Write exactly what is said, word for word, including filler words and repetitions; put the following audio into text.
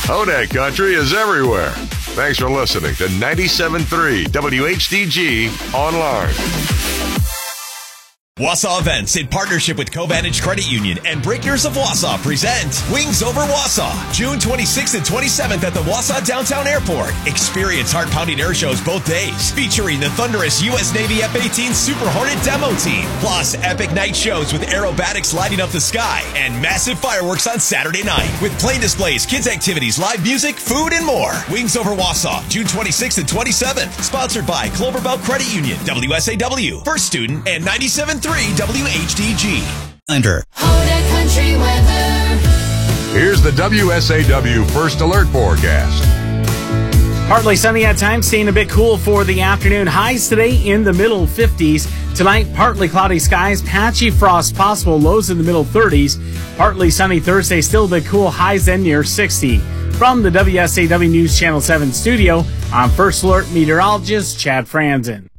Hodak Country is everywhere. Thanks for listening to ninety-seven point three W H D G Online. Wausau Events, in partnership with Covantage Credit Union and Breakers of Wausau, present Wings Over Wausau, June twenty-sixth and twenty-seventh at the Wausau Downtown Airport. Experience heart-pounding air shows both days, featuring the thunderous U S Navy F eighteen Super Hornet demo team, plus epic night shows with aerobatics lighting up the sky, and massive fireworks on Saturday night, with plane displays, kids activities, live music, food, and more. Wings Over Wausau, June twenty-sixth and twenty-seventh, sponsored by Cloverbelt Credit Union, W S A W, First Student, and ninety-seven point three W H D G. Under Hodak Country weather. Here's the W S A W First Alert forecast. Partly sunny at times, staying a bit cool for the afternoon. Highs today in the middle fifties. Tonight, partly cloudy skies, patchy frost possible, lows in the middle thirties. Partly sunny Thursday, still a bit cool, highs then near sixty. From the W S A W News Channel seven studio, I'm First Alert meteorologist Chad Franzen.